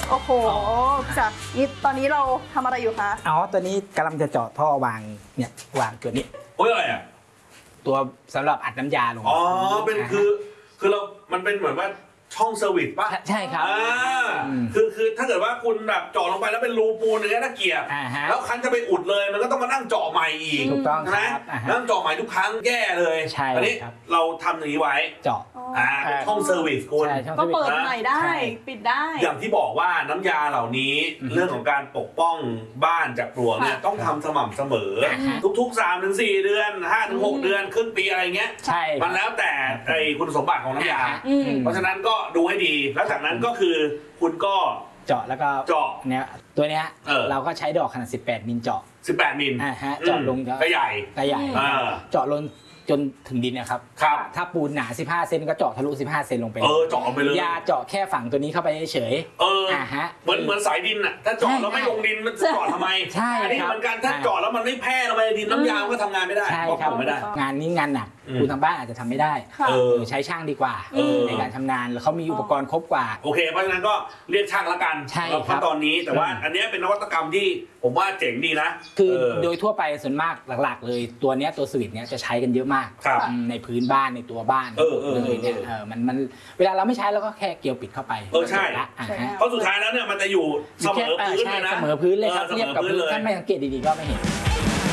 โอ้โหจ้ะนี่ตอนนี้เราทำอะไรอยู่คะอ๋อตัวนี้กำลังจะเจาะท่อวางเนี่ยวางตัวนี้โอ้ยอะไรอ่ะตัวสำหรับอัดน้ำยาลงอ๋อเป็นคือเรามันเป็นเหมือนว่าช่องเซอร์วิสป่ะใช่ครับคือถ้าเกิดว่าคุณแบบเจาะลงไปแล้วเป็นรูปูนอย่างเงี้ยน่าเกลียดแล้วคันจะไปอุดเลยมันก็ต้องมานั่งเจาะใหม่อีกถูกต้องครับนั่งเจาะใหม่ทุกครั้งแย่เลยใช่อันนี้เราทำอย่างนี้ไว้เจาะเป็นช่องเซอร์วิสคุณก็เปิดใหม่ได้ปิดได้อย่างที่บอกว่าน้ำยาเหล่านี้เรื่องของการปกป้องบ้านจากปลวกเนี่ยต้องทำสม่ำเสมอทุกๆ 3-4 เดือน 5-6 เดือนครึ่งปีอะไรเงี้ยมันแล้วแต่คุณสมบัติของน้ำยาเพราะฉะนั้นก็ดูให้ดีแล้วจากนั้นก็คือคุณก็เจาะแล้วก็เจาะเนี่ยตัวเนี้ยเราก็ใช้ดอกขนาด18มิลเจาะ 18มิลเจาะลงก็ใหญ่เจาะลงจนถึงดินนะครับถ้าปูนหนา15เซนก็เจาะทะลุ15เซนลงไปเจาะไปเลยยาเจาะแค่ฝั่งตัวนี้เข้าไปเฉยเหมือนสายดินอ่ะถ้าเจาะแล้วไม่ลงดินมันเจาะทำไมอันนี้เหมือนกันถ้าเจาะแล้วมันไม่แพร่ลงไปในดินน้ำยาก็ทำงานไม่ได้ใช่ครับงานนี้งานหนักคุณทางบ้านอาจจะทำไม่ได้ใช้ช่างดีกว่าในการทำงานแล้วเขามีอุปกรณ์ครบกว่าโอเคเพราะฉะนั้นก็เรียกช่างละกันเพราะตอนนี้แต่ว่าอันนี้เป็นนวัตกรรมที่ผมว่าเจ๋งดีนะคือโดยทั่วไปส่วนมากหลักๆเลยตัวนี้ตัวสวิตช์เนี้ยจะใช้กันเยอะมากในพื้นบ้านในตัวบ้านเลยเนี่ยมันเวลาเราไม่ใช้เราก็แค่เกี่ยวปิดเข้าไปใช่เพราะสุดท้ายแล้วเนี่ยมันจะอยู่เสมอพื้นเลยนะเสมอพื้นเลยครับเทียบกับพื้นถ้าไม่สังเกตดีๆก็ไม่เห็น